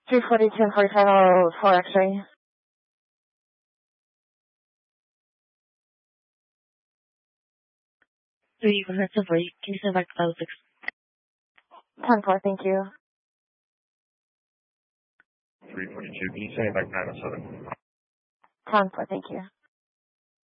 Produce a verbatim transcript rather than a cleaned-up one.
three forty, ten forty-five, oh, four X-ray. three minutes of break. Can you send back to six? ten four, thank you. three forty-two, can you send it back nine oh seven? ten four, thank you.